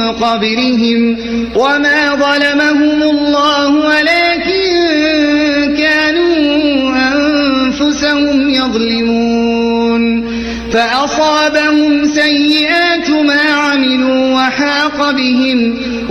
قبلهم وما ظلمهم الله ولكن كانوا أنفسهم يظلمون فأصابهم سيئات ما عملوا وحاق بهم